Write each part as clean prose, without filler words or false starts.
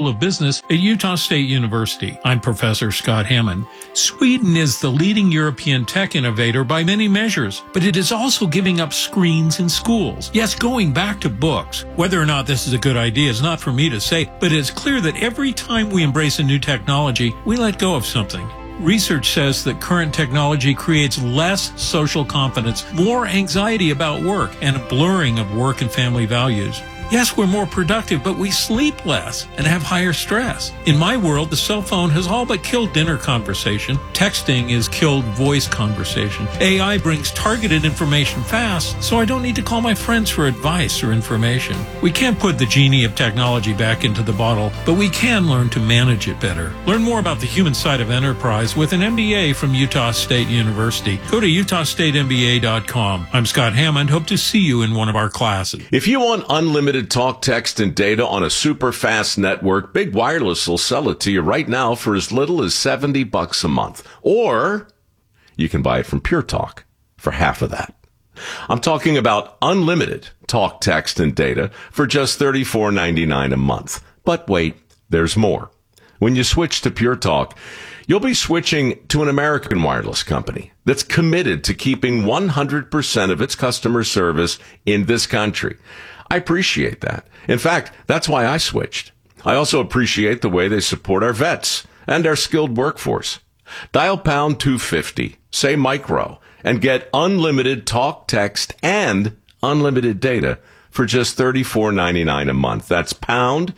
School of Business at Utah State University. I'm Professor Scott Hammond. Sweden is the leading European tech innovator by many measures, but it is also giving up screens in schools. Yes, going back to books. Whether or not this is a good idea is not for me to say, but it's clear that every time we embrace a new technology, we let go of something. Research says that current technology creates less social confidence, more anxiety about work, and a blurring of work and family values. Yes, we're more productive, but we sleep less and have higher stress. In my world, the cell phone has all but killed dinner conversation. Texting has killed voice conversation. AI brings targeted information fast, so I don't need to call my friends for advice or information. We can't put the genie of technology back into the bottle, but we can learn to manage it better. Learn more about the human side of enterprise with an MBA from Utah State University. Go to utahstatemba.com. I'm Scott Hammond. Hope to see you in one of our classes. If you want unlimited talk, text, and data on a super fast network, Big Wireless will sell it to you right now for as little as $70 a month. Or you can buy it from Pure Talk for half of that. I'm talking about unlimited talk, text, and data for just $34.99 a month. But wait, there's more. When you switch to Pure Talk, you'll be switching to an American wireless company that's committed to keeping 100% of its customer service in this country. I appreciate that. In fact, that's why I switched. I also appreciate the way they support our vets and our skilled workforce. Dial pound 250, say micro, and get unlimited talk, text, and unlimited data for just $34.99 a month. That's pound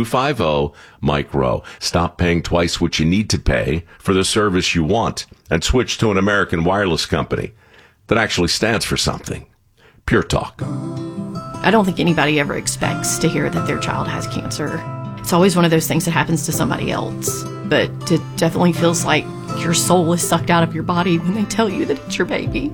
250 micro. Stop paying twice what you need to pay for the service you want and switch to an American wireless company that actually stands for something. Pure Talk. I don't think anybody ever expects to hear that their child has cancer. It's always one of those things that happens to somebody else. But it definitely feels like your soul is sucked out of your body when they tell you that it's your baby.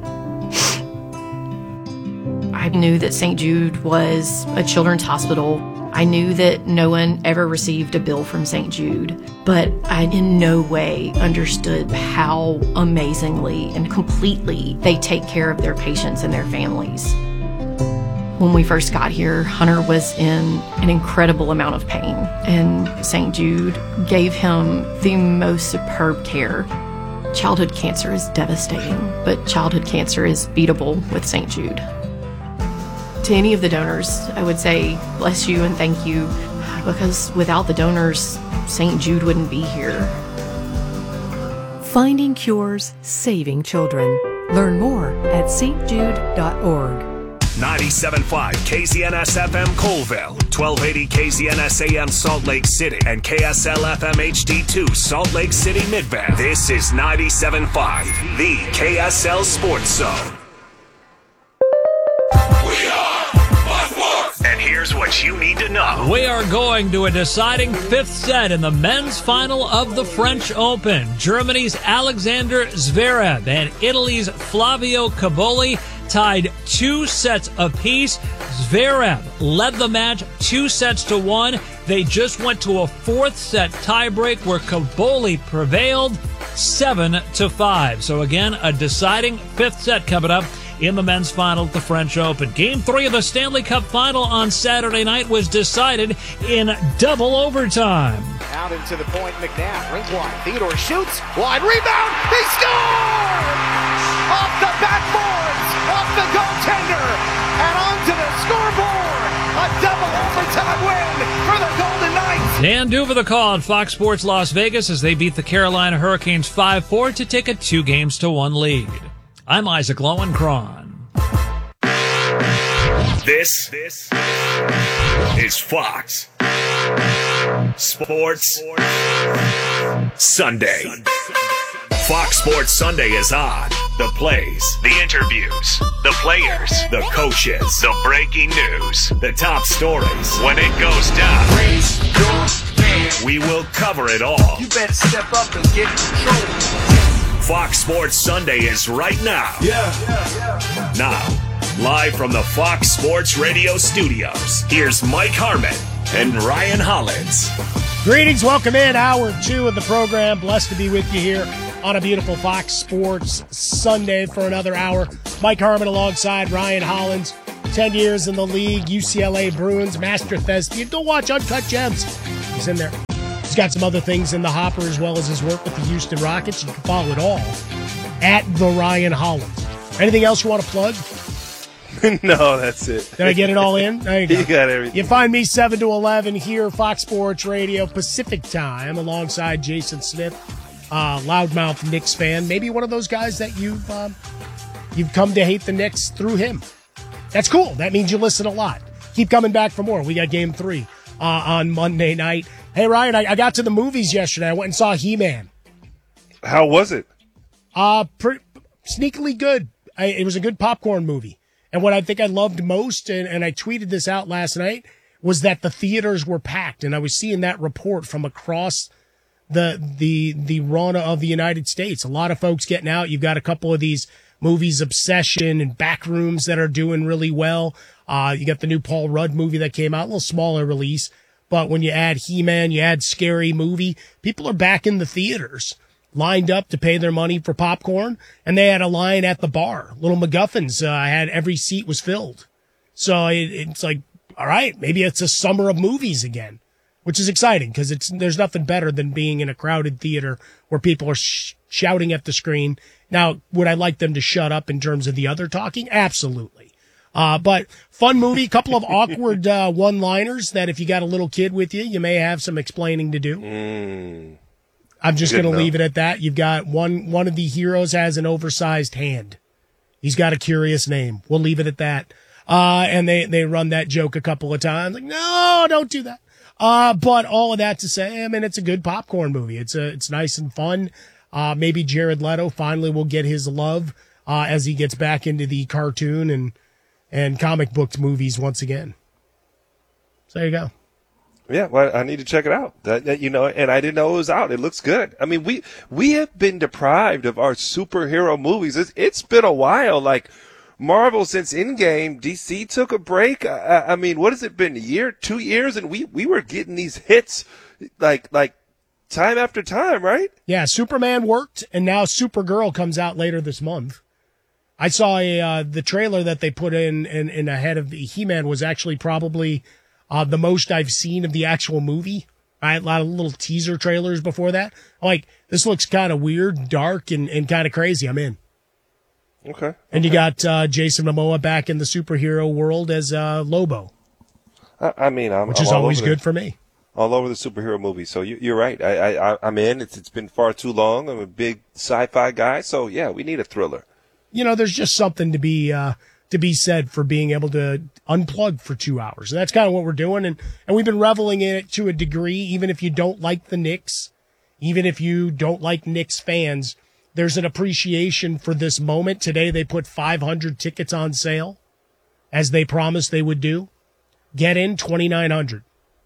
I knew that St. Jude was a children's hospital. I knew that no one ever received a bill from St. Jude, but I in no way understood how amazingly and completely they take care of their patients and their families. When we first got here, Hunter was in an incredible amount of pain, and St. Jude gave him the most superb care. Childhood cancer is devastating, but childhood cancer is beatable with St. Jude. To any of the donors, I would say bless you and thank you, because without the donors, St. Jude wouldn't be here. Finding cures, saving children. Learn more at stjude.org. 97.5 KZNS-FM Colville, 1280 KZNS-AM Salt Lake City, and KSL-FM HD2 Salt Lake City Midvale. This is 97.5, the KSL Sports Zone. We are Buckworth. And here's what you need to know. We are going to a deciding fifth set in the men's final of the French Open. Germany's Alexander Zverev and Italy's Flavio Cobolli tied 2 sets apiece. Zverev led the match 2-1. They just went to a 4th set tiebreak where Cobolli prevailed 7-5. So again, a deciding 5th set coming up in the men's final at the French Open. Game 3 of the Stanley Cup final on Saturday night was decided in double overtime. Out into the point, McNabb, rings wide. Theodore shoots, wide rebound, he scores! Off the backboards, off the goaltender, and onto the scoreboard. A double overtime win for the Golden Knights. Dan Duva the call on Fox Sports Las Vegas as they beat the Carolina Hurricanes 5-4 to take a 2-1 lead. I'm Isaac Lowenkron. This is Fox Sports Sunday. Fox Sports Sunday is on. The plays, the interviews, the players, the coaches, the breaking news, the top stories. When it goes down, we will cover it all. You better step up and get control. Fox Sports Sunday is right now. Now, live from the Fox Sports Radio studios, here's Mike Harmon and Ryan Hollins. Greetings, welcome in hour 2 of the program. Blessed to be with you here on a beautiful Fox Sports Sunday for another hour. Mike Harmon alongside Ryan Hollins. 10 years in the league, UCLA Bruins, master thespian. Go watch Uncut Gems. He's in there got some other things in the hopper as well as his work with the Houston Rockets. You can follow it all at the Ryan Hollins. Anything else you want to plug? No, that's it. Did I get it all in? There you go. You got everything. You find me 7 to 11 here, Fox Sports Radio, Pacific Time, alongside Jason Smith, loudmouth Knicks fan. Maybe one of those guys that you've come to hate the Knicks through him. That's cool. That means you listen a lot. Keep coming back for more. We got Game 3 on Monday night. Hey, Ryan, I got to the movies yesterday. I went and saw He-Man. How was it? Sneakily good. It was a good popcorn movie. And what I think I loved most, and I tweeted this out last night, was that the theaters were packed. And I was seeing that report from across the run of the United States. A lot of folks getting out. You've got a couple of these movies, Obsession and Backrooms, that are doing really well. You got the new Paul Rudd movie that came out, a little smaller release. But when you add He-Man, you add Scary Movie, people are back in the theaters, lined up to pay their money for popcorn, and they had a line at the bar. Little McGuffins had every seat was filled. So it's like, all right, maybe it's a summer of movies again, which is exciting because there's nothing better than being in a crowded theater where people are shouting at the screen. Now, would I like them to shut up in terms of the other talking? Absolutely. But fun movie, couple of awkward one-liners that if you got a little kid with you, you may have some explaining to do. I'm just going to leave it at that. You've got one of the heroes has an oversized hand. He's got a curious name. We'll leave it at that. And they run that joke a couple of times. Like, no, don't do that. But all of that to say, I mean, it's a good popcorn movie. It's nice and fun. Maybe Jared Leto finally will get his love, as he gets back into the cartoon and comic book movies once again. So there you go. Yeah, well, I need to check it out. And I didn't know it was out. It looks good. I mean, we have been deprived of our superhero movies. It's been a while. Like Marvel since Endgame, DC took a break. I mean, what has it been? A year, 2 years, and we were getting these hits like time after time, right? Yeah, Superman worked, and now Supergirl comes out later this month. I saw the trailer that they put in ahead of the He-Man was actually probably the most I've seen of the actual movie. I had a lot of little teaser trailers before that. I'm like, this looks kind of weird, dark, and kind of crazy. I'm in. Okay. And you got Jason Momoa back in the superhero world as Lobo. I mean, which is always good for me. All over the superhero movies. So you're right. I'm in. It's been far too long. I'm a big sci-fi guy. So yeah, we need a thriller. You know, there's just something to be said for being able to unplug for 2 hours. And that's kind of what we're doing. And we've been reveling in it to a degree, even if you don't like the Knicks, even if you don't like Knicks fans, there's an appreciation for this moment. Today they put 500 tickets on sale, as they promised they would do. Get in, 2,900.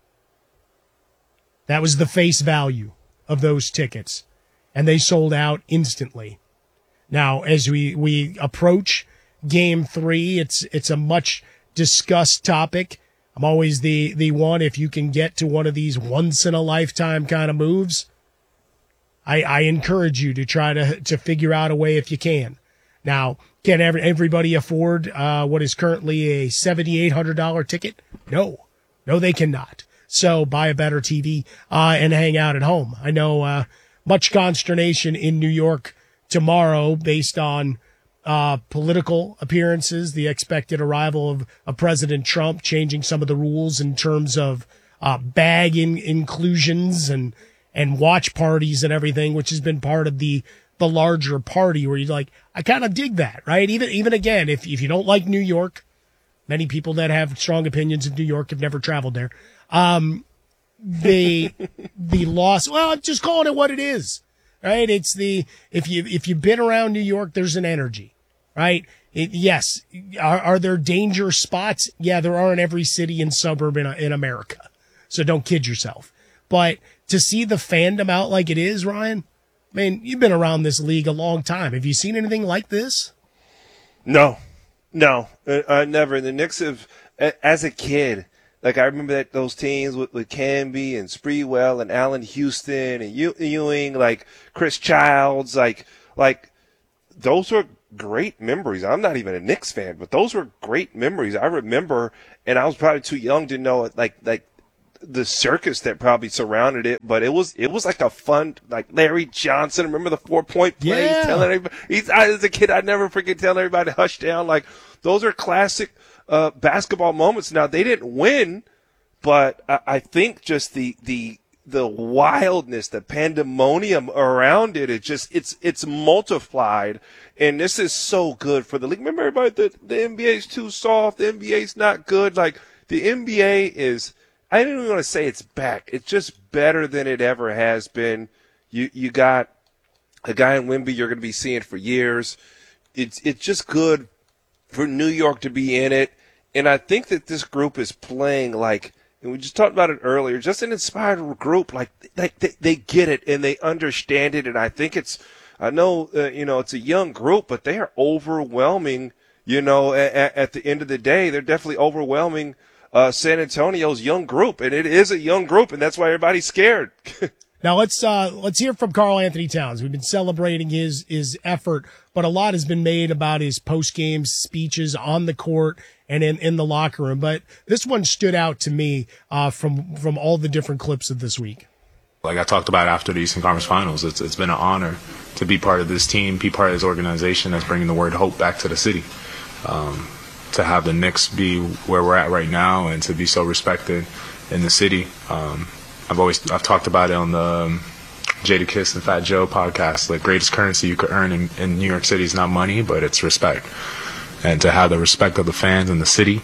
That was the face value of those tickets. And they sold out instantly. Now, as we approach Game 3, it's a much discussed topic. I'm always the one, if you can get to one of these once in a lifetime kind of moves, I encourage you to try to figure out a way if you can. Now, can everybody afford what is currently a $7,800 ticket? No, they cannot. So buy a better TV and hang out at home. I know much consternation in New York tomorrow based on political appearances, the expected arrival of President Trump, changing some of the rules in terms of bag inclusions and watch parties and everything, which has been part of the larger party where you're like, I kind of dig that, right? Even again, if you don't like New York, many people that have strong opinions of New York have never traveled there. The loss, well, I'm just calling it what it is. Right? It's if you've been around New York, there's an energy, right? Yes. Are there danger spots? Yeah, there are in every city and suburb in America. So don't kid yourself. But to see the fandom out like it is, Ryan, I mean, you've been around this league a long time. Have you seen anything like this? No, never. The Knicks have, as a kid, like I remember those teams with Canby and Spreewell and Allen Houston and Ewing, like Chris Childs, like those were great memories. I'm not even a Knicks fan, but those were great memories. I remember, and I was probably too young to know it. Like the circus that probably surrounded it, but it was like a fun, like Larry Johnson. Remember the 4-point plays? Yeah. Telling everybody, as a kid, I never forget telling everybody to hush down. Like, those are classic basketball moments. Now, they didn't win, but I think just the wildness, the pandemonium around it, it's multiplied. And this is so good for the league. Remember everybody that the NBA's too soft, the NBA's not good. Like, the NBA is, I don't even want to say it's back. It's just better than it ever has been. You got a guy in Wemby you're going to be seeing for years. It's just good for New York to be in it. And I think that this group is playing like, and we just talked about it earlier, just an inspired group. Like they get it and they understand it. And I think it's a young group, but they are overwhelming, at the end of the day. They're definitely overwhelming San Antonio's young group. And it is a young group, and that's why everybody's scared. Now let's hear from Karl Anthony Towns. We've been celebrating his effort, but a lot has been made about his post-game speeches on the court and in the locker room. But this one stood out to me from all the different clips of this week. Like I talked about after the Eastern Conference Finals, it's been an honor to be part of this team, be part of this organization that's bringing the word hope back to the city. To have the Knicks be where we're at right now and to be so respected in the city. I've talked about it on the Jadakiss and Fat Joe podcast. The greatest currency you could earn in New York City is not money, but it's respect. And to have the respect of the fans in the city,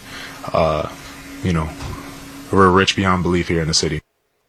we're rich beyond belief here in the city.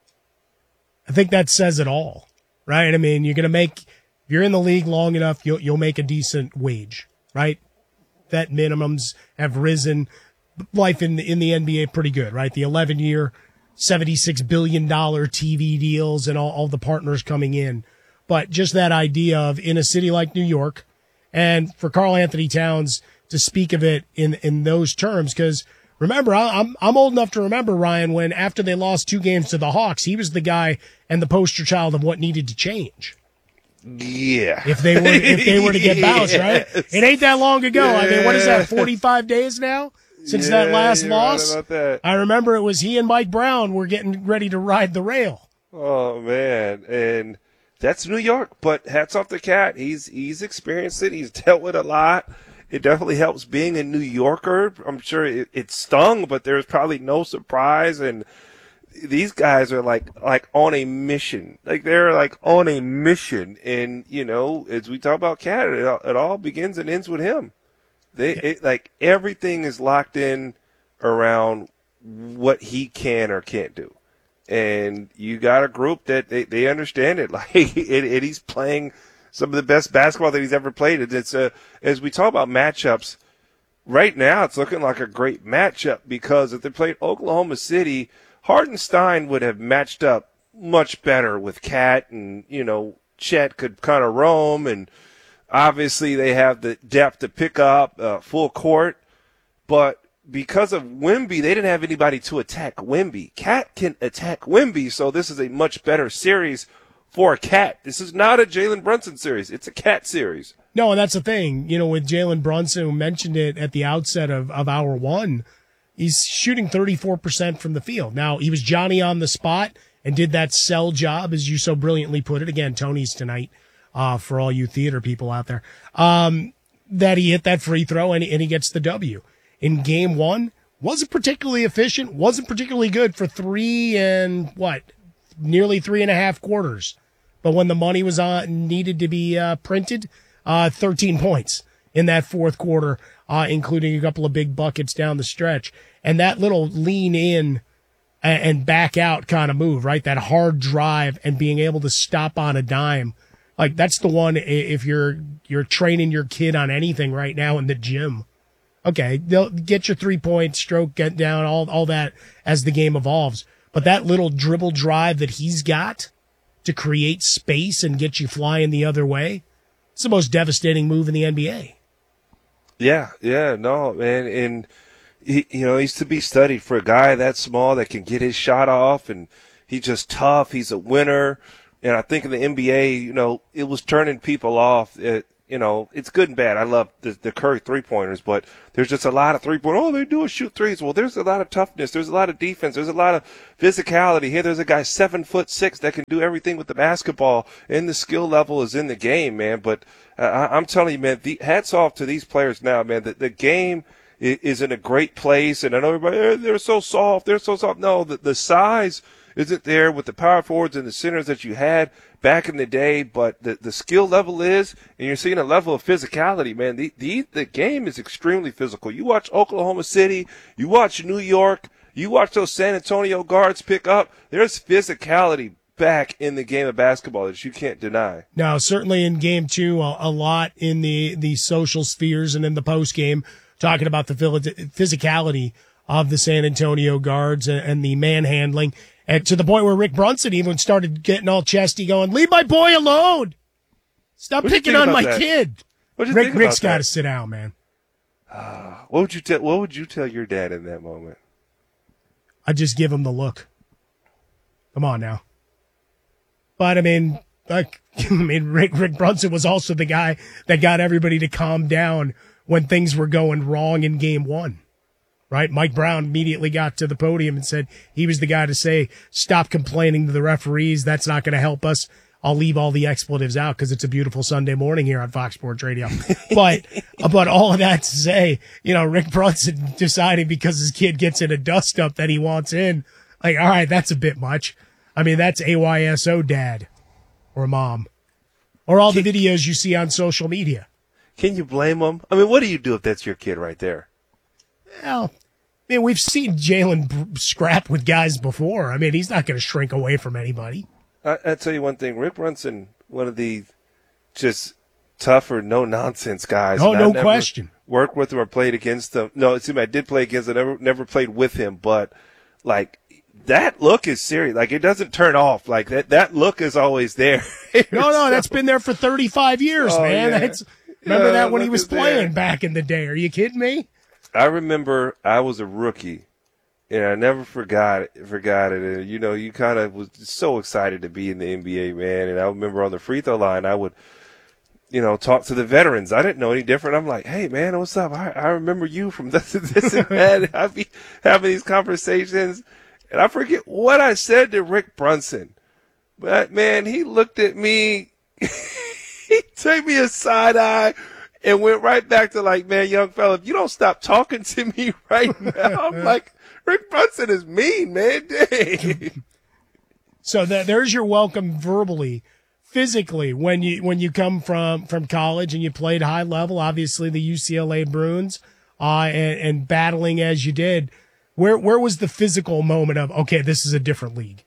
I think that says it all, right? I mean, if you're in the league long enough, you'll make a decent wage, right? Vet minimums have risen. Life in the NBA pretty good, right? The 11-year, $76 billion TV deals and all the partners coming in. But just that idea of in a city like New York, and for Karl Anthony Towns to speak of it in those terms, because remember, I'm old enough to remember, Ryan, when after they lost 2 games to the Hawks, he was the guy and the poster child of what needed to change. Yeah. If they were to get bounced, right? It ain't that long ago. Yeah. I mean, what is that, 45 days now since that last loss? Right about that. I remember it was he and Mike Brown were getting ready to ride the rail. Oh, man. And that's New York, but hats off to Cat. He's experienced it. He's dealt with a lot. It definitely helps being a New Yorker. I'm sure it stung, but there's probably no surprise. And these guys are like on a mission. Like they're like on a mission. And, as we talk about Cat, it all begins and ends with him. Everything is locked in around what he can or can't do. And you got a group that they understand it. Like, and he's playing some of the best basketball that he's ever played. It's as we talk about matchups, right now it's looking like a great matchup because if they played Oklahoma City, Hartenstein would have matched up much better with Cat, and Chet could kind of roam, and obviously they have the depth to pick up full court, but because of Wemby, they didn't have anybody to attack Wemby. Cat can attack Wemby, so this is a much better series for Cat. This is not a Jalen Brunson series. It's a Cat series. No, and that's the thing. With Jalen Brunson, who mentioned it at the outset of hour one, he's shooting 34% from the field. Now, he was Johnny on the spot and did that sell job, as you so brilliantly put it. Again, Tony's tonight for all you theater people out there. That he hit that free throw and he gets the W. In game one, wasn't particularly efficient, wasn't particularly good for nearly 3.5 quarters. But when the money was needed to be printed, 13 points in that fourth quarter, including a couple of big buckets down the stretch. And that little lean in and back out kind of move, right? That hard drive and being able to stop on a dime. Like, that's the one, if you're training your kid on anything right now in the gym. Okay, they'll get your 3-point stroke, get down, all that as the game evolves. But that little dribble drive that he's got to create space and get you flying the other way, it's the most devastating move in the NBA. Yeah, no, man. And, he's to be studied for a guy that small that can get his shot off, and he's just tough. He's a winner. And I think in the NBA, it was turning people off it's good and bad. I love the Curry three-pointers, but there's just a lot of three-pointers. Oh, they do is shoot threes. Well, there's a lot of toughness. There's a lot of defense. There's a lot of physicality. Here, there's a guy 7'6" that can do everything with the basketball, and the skill level is in the game, man. But I'm telling you, man, hats off to these players now, man. The game is in a great place, and I know everybody, they're so soft. They're so soft. No, the size isn't there with the power forwards and the centers that you had back in the day, but the skill level is, and you're seeing a level of physicality, man. The game is extremely physical. You watch Oklahoma City, you watch New York, you watch those San Antonio guards pick up. There's physicality back in the game of basketball that you can't deny. Now, certainly in game two, a lot in the social spheres and in the post game, talking about the physicality of the San Antonio guards and the manhandling. And to the point where Rick Brunson even started getting all chesty going, leave my boy alone. Stop picking on my kid. Rick's got to sit down, man. What would you tell your dad in that moment? I'd just give him the look. Come on now. But Rick Brunson was also the guy that got everybody to calm down when things were going wrong in game one. Right? Mike Brown immediately got to the podium and said he was the guy to say, stop complaining to the referees. That's not going to help us. I'll leave all the expletives out because it's a beautiful Sunday morning here on Fox Sports Radio. But all of that to say, Rick Brunson deciding because his kid gets in a dust up that he wants in. Like, all right, that's a bit much. I mean, that's AYSO dad or mom or all the videos you see on social media. Can you blame them? I mean, what do you do if that's your kid right there? Well, we've seen Jalen scrap with guys before. I mean, he's not going to shrink away from anybody. I tell you one thing, Rick Brunson, one of the just tougher, no-nonsense guys. Oh, no question. Worked with him or played against him. No, excuse me, I did play against him. Never played with him, but, like, that look is serious. Like, it doesn't turn off. Like, that look is always there. No, that's been there for 35 years, man. Yeah. Remember that when he was playing back in the day. Are you kidding me? I remember I was a rookie, and I never forgot it. And, you kind of was so excited to be in the NBA, man. And I remember on the free throw line, I would, talk to the veterans. I didn't know any different. I'm like, hey, man, what's up? I remember you from this and that. I'd be having these conversations, and I forget what I said to Rick Brunson. But, man, he looked at me. He took me a side eye. And went right back to like, man, young fella, if you don't stop talking to me right now, I'm like, Rick Brunson is mean, man. Dang. So there's your welcome verbally. Physically, when you come from college and you played high level, obviously the UCLA Bruins, and battling as you did, where was the physical moment of, okay, this is a different league?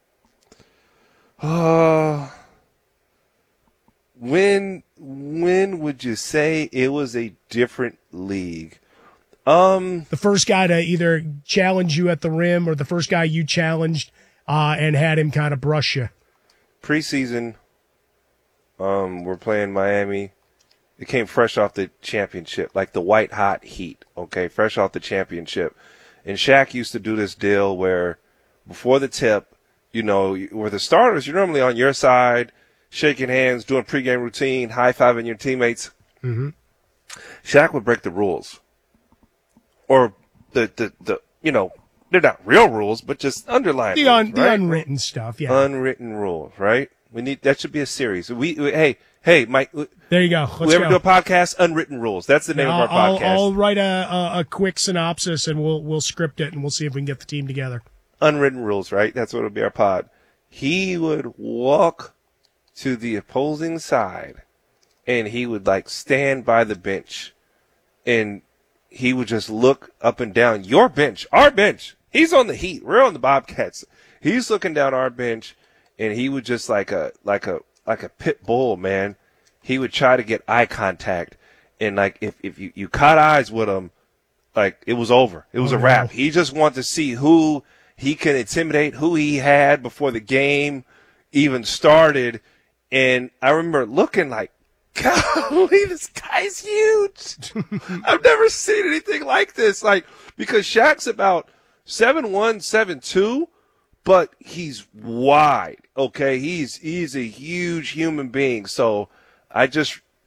When would you say it was a different league? The first guy to either challenge you at the rim or the first guy you challenged and had him kind of brush you. Preseason, we're playing Miami. It came fresh off the championship, like the white hot heat, okay, fresh off the championship. And Shaq used to do this deal where before the tip, where the starters, you're normally on your side, shaking hands, doing pregame routine, high-fiving your teammates. Mm-hmm. Shaq would break the rules. Or they're not real rules, but just underlying rules, the unwritten stuff, yeah. Unwritten rules, right? That should be a series. Hey, Mike. There you go. We ever do a podcast? Unwritten Rules. That's the name of our podcast. I'll write a quick synopsis and we'll script it and we'll see if we can get the team together. Unwritten Rules, right? That's what it'll be our pod. He would walk to the opposing side and he would like stand by the bench and he would just look up and down your bench, our bench. He's on the Heat. We're on the Bobcats. He's looking down our bench and he would just like a pit bull, man. He would try to get eye contact and like if you caught eyes with him, like it was over. It was a wrap. He just wanted to see who he can intimidate, who he had before the game even started. And I remember looking like, golly, this guy's huge. I've never seen anything like this. Like, because Shaq's about 7'1", 7'2", but he's wide. Okay, he's a huge human being. So I just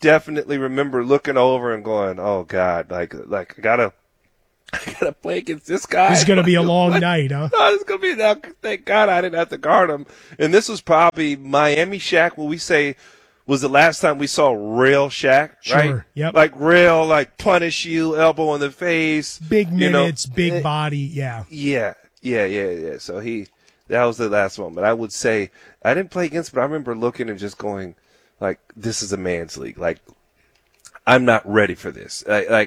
definitely remember looking over and going, "Oh God, like I gotta play against this guy." It's gonna be a long night, huh? No, it's gonna be. Thank God I didn't have to guard him. And this was probably Miami Shaq. What we say was the last time we saw real Shaq, right? Sure. Yep. Like real, like punish you, elbow in the face, big minutes, big body. Yeah. Yeah. So that was the last one. But I would say I didn't play against, but I remember looking and just going, like, this is a man's league. Like, I'm not ready for this.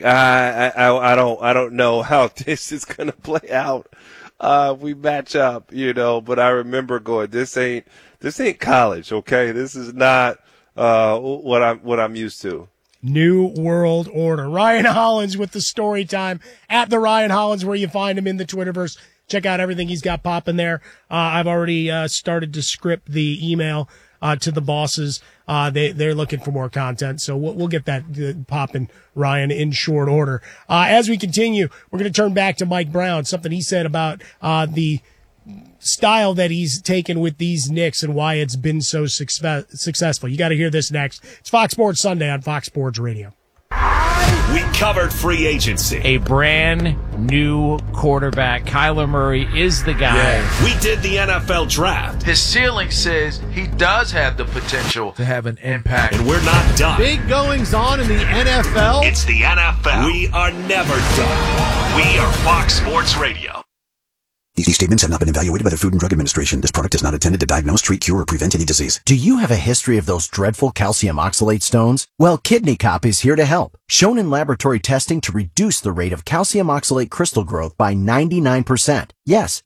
I don't know how this is gonna play out. We match up, But I remember going, this ain't college, okay? This is not what I'm used to. New World Order. Ryan Hollins with the story time at the Ryan Hollins, where you find him in the Twitterverse. Check out everything he's got popping there. I've already started to script the email to the bosses. They're looking for more content, so we'll get that popping, Ryan, in short order. As we continue, we're going to turn back to Mike Brown, something he said about the style that he's taken with these Knicks and why it's been so successful. You got to hear this next. It's Fox Sports Sunday on Fox Sports Radio. We covered free agency. A brand new quarterback. Kyler Murray is the guy. Yeah. We did the NFL draft. His ceiling says he does have the potential to have an impact. And we're not done. Big goings on in the NFL. It's the NFL. We are never done. We are Fox Sports Radio. These statements have not been evaluated by the Food and Drug Administration. This product is not intended to diagnose, treat, cure, or prevent any disease. Do you have a history of those dreadful calcium oxalate stones? Well, Kidney Cop is here to help. Shown in laboratory testing to reduce the rate of calcium oxalate crystal growth by 99%. Yes,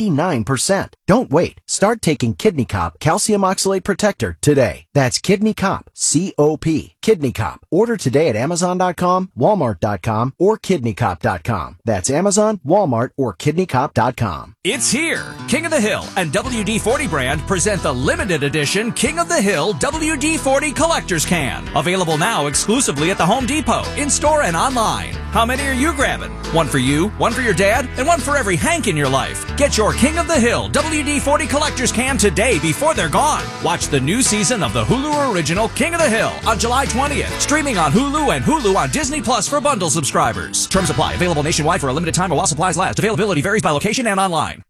99%. Don't wait. Start taking Kidney Cop Calcium Oxalate Protector today. That's Kidney Cop, C-O-P, Kidney Cop. Order today at Amazon.com, Walmart.com, or KidneyCop.com. That's Amazon, Walmart, or KidneyCop.com. It's here. King of the Hill and WD-40 brand present the limited edition King of the Hill WD-40 Collector's Can. Available now exclusively at the Home Depot, in-store and online. How many are you grabbing? One for you, one for your dad, and one for every Hank in your life. Get your King of the Hill WD-40 Collector's Can today before they're gone. Watch the new season of the Hulu original King of the Hill on July 20th. Streaming on Hulu and Hulu on Disney Plus for bundle subscribers. Terms apply. Available nationwide for a limited time while supplies last. Availability varies by location and online.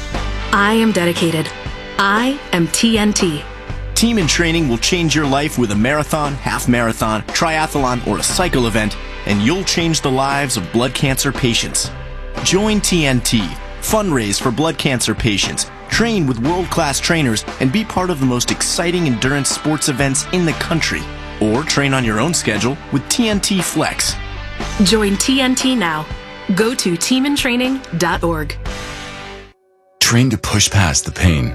I am dedicated. I am TNT. Team in Training will change your life with a marathon, half marathon, triathlon, or a cycle event, and you'll change the lives of blood cancer patients. Join TNT. Fundraise for blood cancer patients. Train with world-class trainers and be part of the most exciting endurance sports events in the country. Or train on your own schedule with TNT Flex. Join TNT now. Go to teamintraining.org. Train to push past the pain.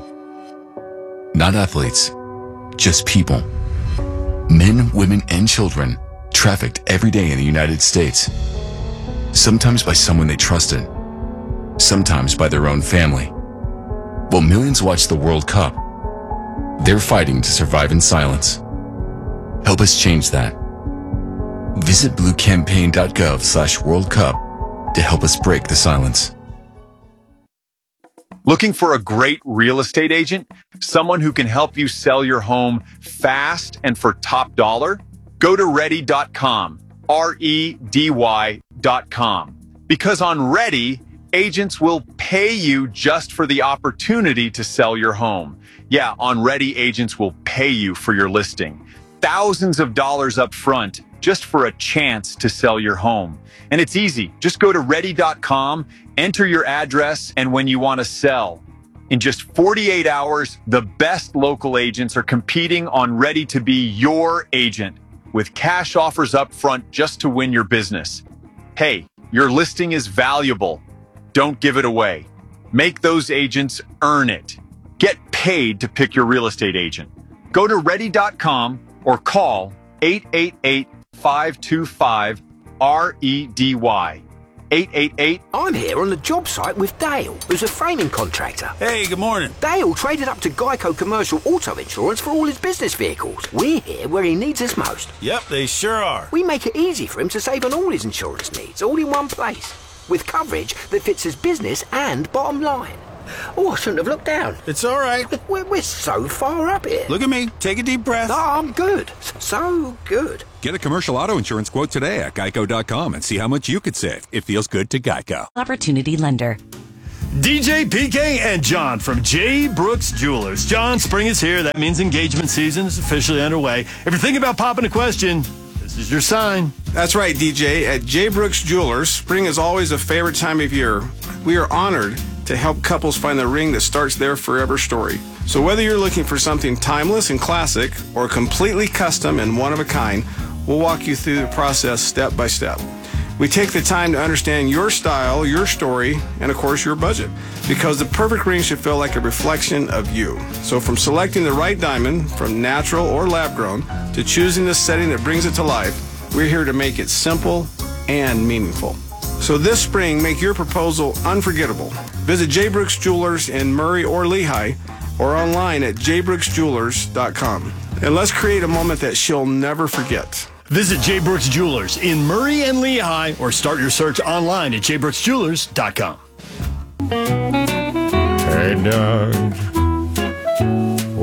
Not athletes, just people. Men, women, and children trafficked every day in the United States. Sometimes by someone they trusted, sometimes by their own family. While millions watch the World Cup, they're fighting to survive in silence. Help us change that. Visit bluecampaign.gov/World Cup to help us break the silence. Looking for a great real estate agent? Someone who can help you sell your home fast and for top dollar? Go to ready.com, REDY.com. Because on Ready, agents will pay you just for the opportunity to sell your home. Yeah, on Ready, agents will pay you for your listing. Thousands of dollars up front just for a chance to sell your home. And it's easy. Just go to ready.com, enter your address, and when you want to sell. In just 48 hours, the best local agents are competing on Ready to be your agent with cash offers up front just to win your business. Hey, your listing is valuable. Don't give it away. Make those agents earn it. Get paid to pick your real estate agent. Go to ready.com or call 888-525-REDY. 888. I'm here on the job site with Dale, who's a framing contractor. Hey, good morning. Dale traded up to Geico Commercial Auto Insurance for all his business vehicles. We're here where he needs us most. Yep, they sure are. We make it easy for him to save on all his insurance needs, all in one place, with coverage that fits his business and bottom line. Oh, I shouldn't have looked down. It's all right. We're so far up here. Look at me. Take a deep breath. No, I'm good. So good. Get a commercial auto insurance quote today at geico.com and see how much you could save. It feels good to Geico. Opportunity lender. DJ, PK, and John from J. Brooks Jewelers. John, spring is here. That means engagement season is officially underway. If you're thinking about popping a question, this is your sign. That's right, DJ. At J. Brooks Jewelers, spring is always a favorite time of year. We are honored to help couples find the ring that starts their forever story. So whether you're looking for something timeless and classic or completely custom and one of a kind, we'll walk you through the process step by step. We take the time to understand your style, your story, and of course your budget, because the perfect ring should feel like a reflection of you. So from selecting the right diamond, from natural or lab grown, to choosing the setting that brings it to life, we're here to make it simple and meaningful. So this spring, make your proposal unforgettable. Visit J. Brooks Jewelers in Murray or Lehigh, or online at jbrooksjewelers.com. And let's create a moment that she'll never forget. Visit J. Brooks Jewelers in Murray and Lehigh, or start your search online at jbrooksjewelers.com. Hey, Doug.